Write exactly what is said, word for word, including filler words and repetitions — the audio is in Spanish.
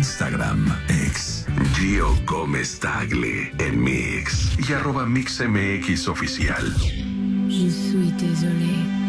Instagram, ex Gio Gómez Tagle en Mix y arroba MixMX oficial. Je suis désolé.